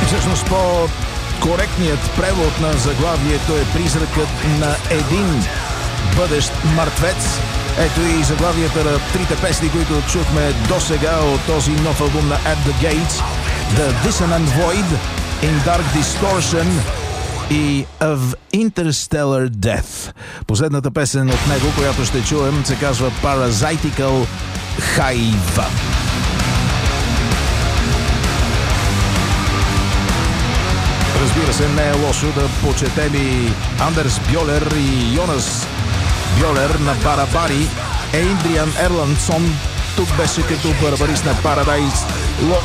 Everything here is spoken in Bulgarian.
Всъщност по-коректният превод на заглавието е "Призракът на един бъдещ мъртвец". Ето и заглавията на трите песни, които чухме досега от този нов албум на At The Gates: The Dissonant Void, In Dark Distortion и Of Interstellar Death. Последната песен от него, която ще чуем, се казва Parasitical Hive. Разбира се, не е лошо да почетем и Андерс Бьолер и Йонас Бьолер на барабари. Ейдриан Ерландсон тук беше като барабарист на Paradise